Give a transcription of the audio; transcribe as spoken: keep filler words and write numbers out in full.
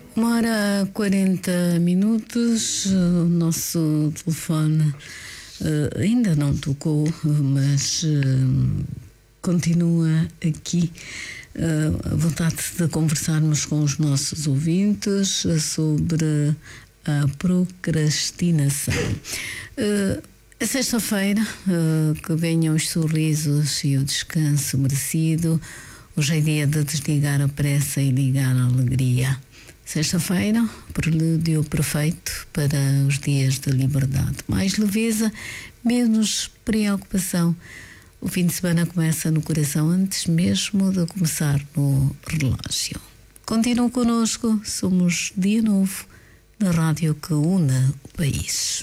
Uma hora quarenta minutos, o nosso telefone uh, ainda não tocou, mas uh, continua aqui uh, a vontade de conversarmos com os nossos ouvintes sobre a procrastinação. Uh, é sexta-feira, uh, que venham os sorrisos e o descanso merecido. Hoje é dia de desligar a pressa e ligar a alegria. Sexta-feira, prelúdio perfeito para os dias de liberdade. Mais leveza, menos preocupação. O fim de semana começa no coração antes mesmo de começar no relógio. Continuem connosco, somos Dia Novo, na rádio que une o país.